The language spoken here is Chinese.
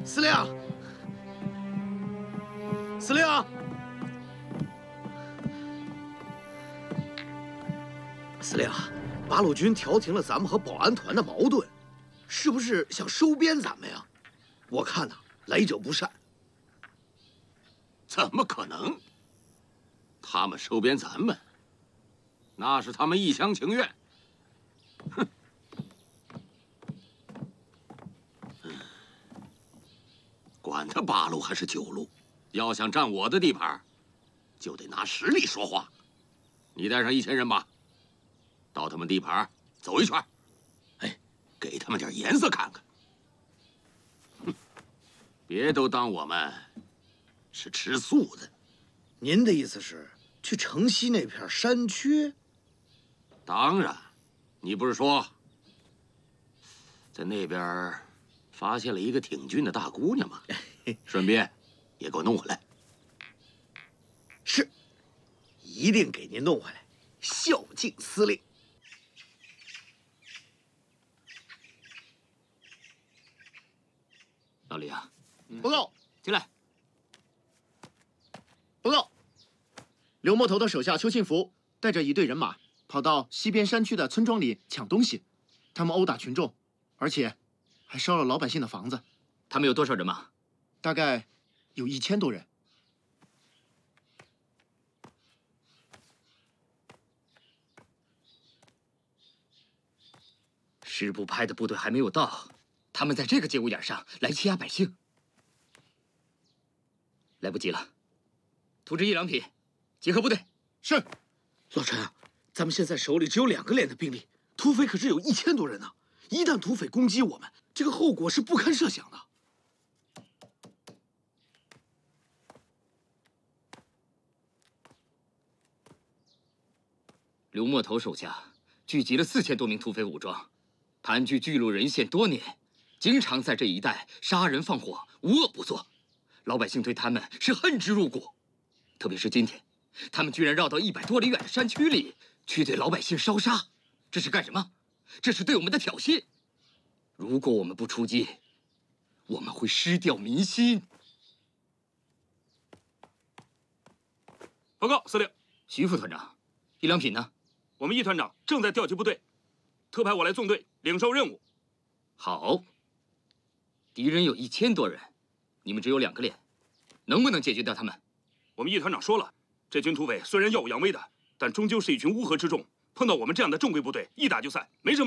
司令，司令，司令，八路军调停了咱们和保安团的矛盾，是不是想收编咱们呀？我看呐，来者不善。 怎么可能？他们收编咱们，那是他们一厢情愿。哼！管他8路还是9路，要想占我的地盘，就得拿实力说话。你带上1000人马，到他们地盘走一圈，哎，给他们点颜色看看。哼，别都当我们是吃素的。 您的意思是去城西那片山区？ 当然，你不是说在那边发现了一个挺俊的大姑娘吗？顺便也给我弄回来。 是，一定给您弄回来，孝敬司令。 老李啊， 报告， 进来。 报告，刘摸头的手下邱庆福带着一队人马跑到西边山区的村庄里抢东西，他们殴打群众，而且还烧了老百姓的房子。 他们有多少人马？ 大概有1000多人。 师部派的部队还没有到，他们在这个节骨眼上来欺压百姓，来不及了。图纸1两匹，集合部队。 是。 老陈啊，咱们现在手里只有2个连的兵力，土匪可是有1000多人呢。一旦土匪攻击我们，这个后果是不堪设想的。 刘摸头手下聚集了4000多名土匪武装，盘踞巨鹿仁县多年，经常在这一带杀人放火，无恶不作，老百姓对他们是恨之入骨。特别是今天，他们居然绕到100多里远的山区里去对老百姓烧杀，这是干什么？这是对我们的挑衅。如果我们不出击，我们会失掉民心。 报告司令， 徐副团长，1两品呢？ 我们1团长正在调集部队，特派我来纵队领受任务。 好。敌人有1000多人，你们只有2个连，能不能解决掉他们？ 我们1团长说了，这群土匪虽然耀武扬威的，但终究是一群乌合之众，碰到我们这样的正规部队，一打就散，没什么。